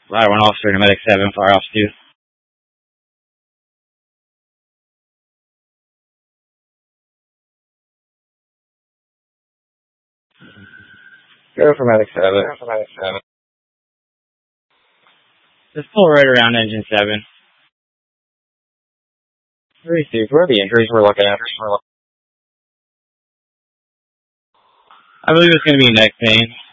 Ladder 1 officer to medic 7, fire ops 2. Go for medic 7. Just pull right around engine 7. 36, where are the injuries we're looking at? I believe it's going to be neck pain.